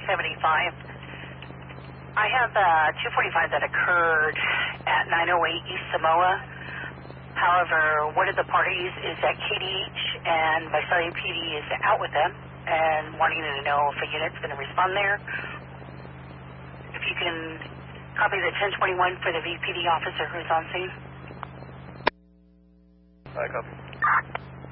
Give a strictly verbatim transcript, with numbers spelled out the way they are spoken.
seventy-five. I have uh, two forty-five that occurred at nine oh eight East Samoa. However, one of the parties is at K D H, and Visalia P D is out with them and wanting to know if a unit's going to respond there. If you can copy the ten twenty-one for the V P D officer who's on scene. I copy.